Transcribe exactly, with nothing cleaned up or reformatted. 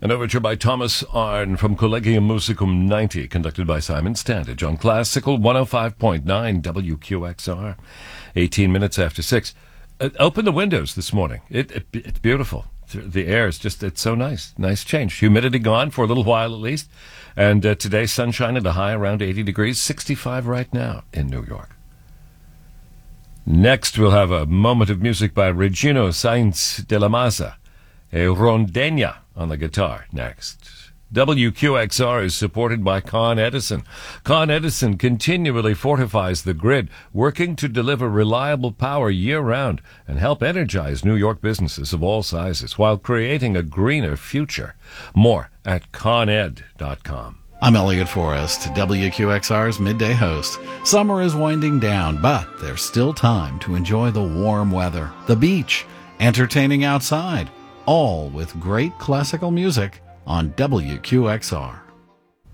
An overture by Thomas Arne from Collegium Musicum ninety, conducted by Simon Standage on Classical one oh five point nine W Q X R. eighteen minutes after six. Uh, open the windows this morning. It, it It's beautiful. The air is just, it's so nice. Nice change. Humidity gone for a little while at least. And uh, today, sunshine at a high around eighty degrees, sixty-five right now in New York. Next, we'll have a moment of music by Regino Sainz de la Maza, a rondeña on the guitar next. W Q X R is supported by Con Edison. Con Edison continually fortifies the grid, working to deliver reliable power year-round and help energize New York businesses of all sizes while creating a greener future. More at con ed dot com. I'm Elliot Forrest, W Q X R's midday host. Summer is winding down, but there's still time to enjoy the warm weather, the beach, entertaining outside, all with great classical music on W Q X R.